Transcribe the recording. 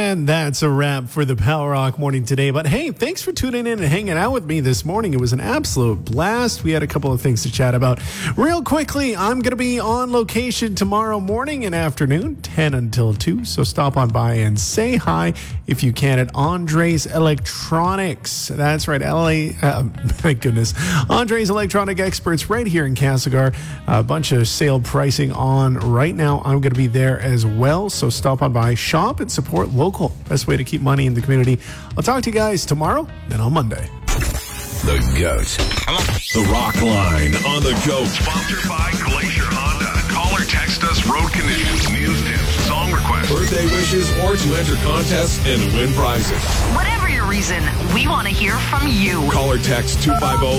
And that's a wrap for the Power Rock Morning today. But hey, thanks for tuning in and hanging out with me this morning. It was an absolute blast. We had a couple of things to chat about. Real quickly, I'm going to be on location tomorrow morning and afternoon, 10 until 2. So stop on by and say hi if you can at Andres Electronics. That's right, my goodness. Andres Electronic Experts right here in Castlegar. A bunch of sale pricing on right now. I'm going to be there as well. So stop on by, shop, and support local. Best way to keep money in the community. I'll talk to you guys tomorrow and on Monday. The GOAT. The Rock Line on the GOAT. Sponsored by Glacier Honda. Call or text us road conditions, news tips, song requests, Birthday wishes, or to enter contests and win prizes. Whatever your reason, we want to hear from you. Call or text 250